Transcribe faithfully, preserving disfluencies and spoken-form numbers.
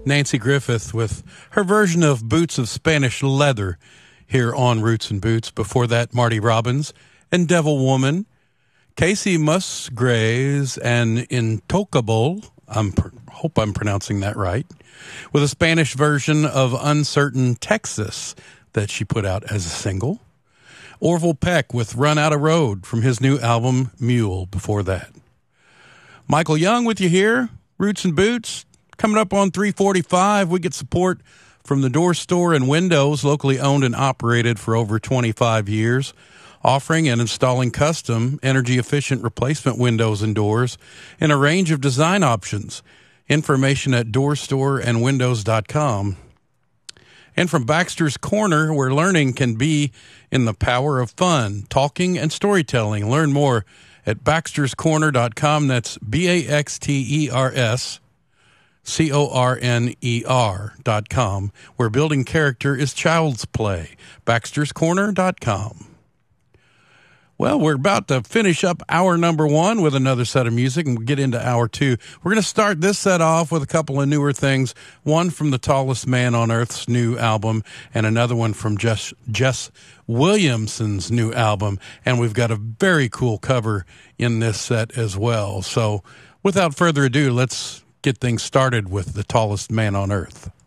Nancy Griffith with her version of Boots of Spanish Leather here on Roots and Boots. Before that, Marty Robbins and Devil Woman. Casey Musgraves and Intocable, I hope I'm pronouncing that right, with a Spanish version of Uncertain Texas that she put out as a single. Orville Peck with Run Out of Road from his new album, Mule, before that. Michael Young with you here, Roots and Boots. Coming up on three forty-five, we get support from the Door Store and Windows, locally owned and operated for over twenty-five years, offering and installing custom, energy-efficient replacement windows and doors in a range of design options. Information at door store and windows dot com. And from Baxter's Corner, where learning can be in the power of fun, talking, and storytelling. Learn more at baxters corner dot com. That's B A X T E R S C O R N E R dot com, where building character is child's play. baxters corner dot com. Well, we're about to finish up hour number one with another set of music, and we'll get into hour two. We're going to start this set off with a couple of newer things, one from the Tallest Man on Earth's new album, and another one from Jess, Jess Williamson's new album, and we've got a very cool cover in this set as well. So without further ado, let's get things started with the Tallest Man on Earth.